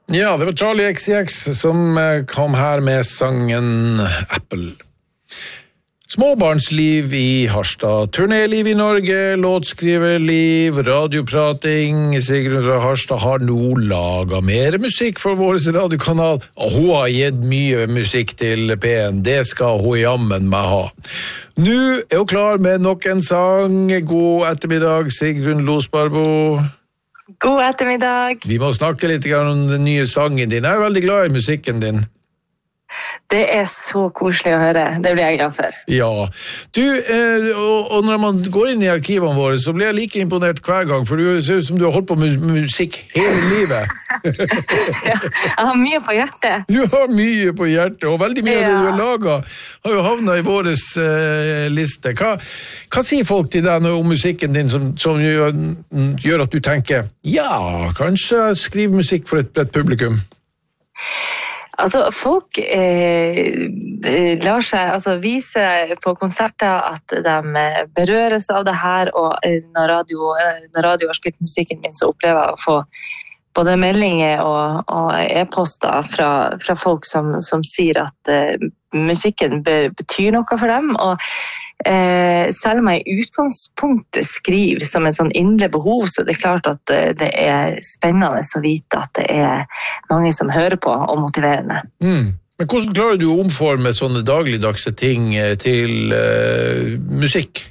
Ja, det var Charlie XCX som kom her med sangen Apple. Småbarnsliv i Harstad, turnéliv i Norge, låtskriverliv, radioprating. Sigrun fra Harstad har nå laget mer musikk for vår radiokanal, og hun har gitt mye musikk til P1. Det skal hun jammen med ha. Nå er hun klar med nok en sang. God ettermiddag, Sigrun Losbarbo. God ettermiddag. Vi må snakke litt om den nye sangen din. Jeg er veldig glad i musikken din. Det er så koselig å høre. Det blir jeg glad for. Ja. Du, og når man går inn i arkivene våre, så blir jeg like imponert hver gang, for du ser ut som du har holdt på med musikk hele livet. Ja, jeg har mye på hjertet. Du har mye på hjertet, og veldig mye av det du har laget har jo havnet i våres liste. Hva sier folk til deg om musikken din som gjør at du tenker, ja, kanskje skrive musikk for et bredt publikum? Altså, folk lar seg vise på konserter at de berøres av det her, og når radio har spilt musikken min, så opplever jeg å få både meldinger og e-poster fra folk som sier at musikken betyr noe for dem, og selv om jeg i utgangspunktet skriver som en sånn indre behov, så det er klart at det er spennende å vite at det er mange som hører på og motiverende. Men hvordan klarer du å omforme sånne dagligdagse ting til musikk?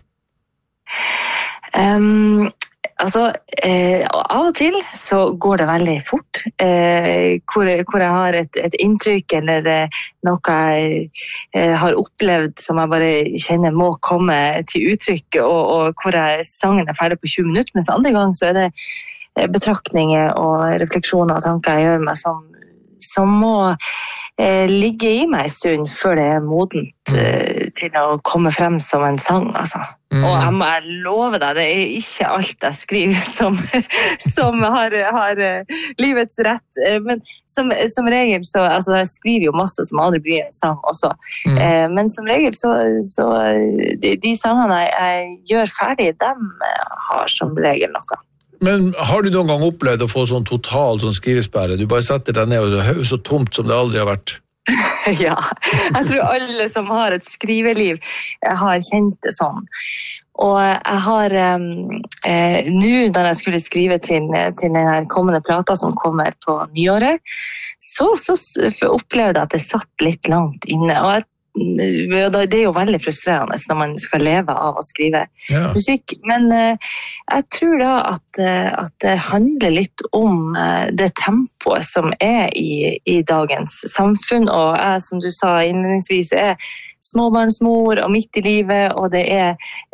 Av og til så går det veldig fort, hvor jeg har et inntrykk eller noe jeg har opplevd som jeg bare kjenner må komme til uttrykk, og hvor sangen er ferdig på 20 minutter, mens andre gang så er det betraktninger og refleksjoner og tanker jeg gjør meg som må ligge i meg en stund før det er modent til å komme frem som en sang, altså. Og jeg må love deg, det er ikke alt jeg skriver som har livets rett, men som regel så, jeg skriver jo masse som aldri blir en sang også, men som regel så de sangene jeg gjør ferdig, dem har som regel noe. Men har du noen gang opplevd å få sånn total skrivesperre? Du bare setter deg ned, og det er så tomt som det aldri har vært. Ja, jeg tror alle som har et skriveliv har kjent det sånn. Og jeg har nå når jeg skulle skrive til denne kommende plata som kommer på nyåret, så opplevde jeg at det satt litt langt inne, og det er jo veldig frustrerende når man skal leve av å skrive musikk, men jeg tror da at det handler litt om det tempoet som er i dagens samfunn, og jeg, som du sa innledningsvis, er småbarnsmor og midt i livet, og det er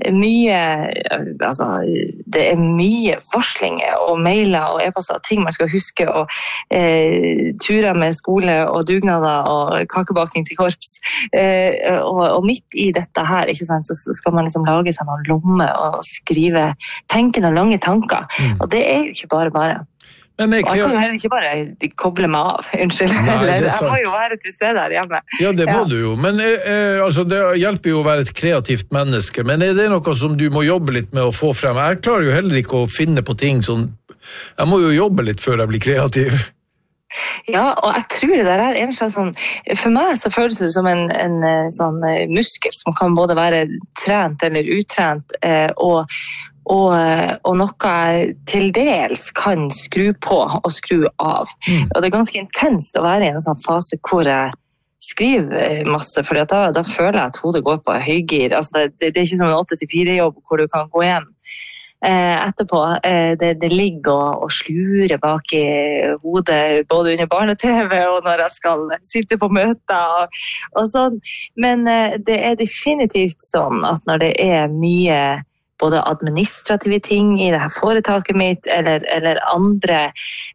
mye varslinger og mailer og e-poster, ting man skal huske, og turer med skole og dugnader og kakebakning til korps, og midt i dette her, ikke sant, så skal man liksom lage seg noen lomme og skrive, tenke noen lange tanker, og det er jo ikke bare. Og jeg kan jo heller ikke bare koble meg av, unnskyld. Jeg må jo være til stede her hjemme. Ja, det må du jo, men det hjelper jo å være et kreativt menneske, men er det noe som du må jobbe litt med å få frem? Jeg klarer jo heller ikke å finne på ting som, jeg må jo jobbe litt før jeg blir kreativ. Ja, og jeg tror det der er en slags sånn, for meg så føles det som en sånn muskel som kan både være trent eller utrent, og noe til dels kan skru på og skru av. Og det er ganske intenst å være i en sånn fase hvor jeg skriver masse, for da føler jeg at hodet går på høygir. Altså det er ikke som en 8-4-jobb hvor du kan gå hjem etterpå. Det ligger og slurer bak i hodet, både under barne-TV og når jeg skal sitte på møter og sånn. Men det er definitivt sånn at når det er mye både administrative ting i det her foretaket mitt, eller andre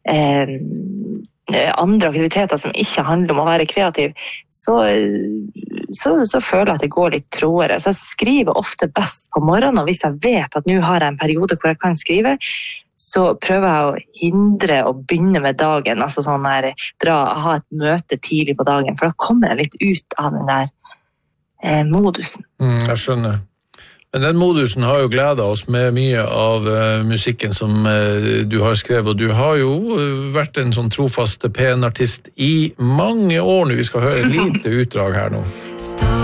aktiviteter som ikke handler om å være kreativ, så føler jeg at det går litt trådere. Så jeg skriver ofte best på morgenen, og hvis jeg vet at nå har jeg en periode hvor jeg kan skrive, så prøver jeg å hindre å begynne med dagen, altså sånn her, ha et møte tidlig på dagen, for da kommer jeg litt ut av den der modusen. Jeg skjønner. Men den modusen har jo gledet oss med mye av musikken som du har skrevet, og du har jo vært en sånn trofast P1-artist i mange år nå. Vi skal høre et lite utdrag her nå.